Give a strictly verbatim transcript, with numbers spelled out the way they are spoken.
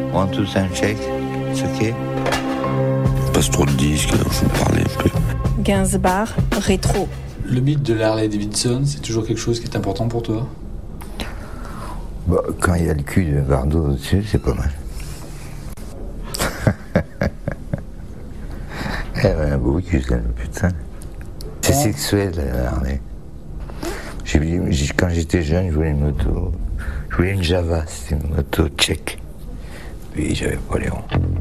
One, two, sound check. It's okay. Passe trop de disques, il faut parler un peu. Gainsbourg, rétro. Le mythe de l'Harley Davidson, c'est toujours quelque chose qui est important pour toi? Bah, quand il y a le cul de Bardot au-dessus, c'est pas mal. Elle avait un beau cul, celle, putain. C'est Oh. sexuel, la Harley. J'ai, j'ai, quand j'étais jeune, je voulais une moto. Je voulais une Java, c'était une moto tchèque. Puis j'avais pas les ronds.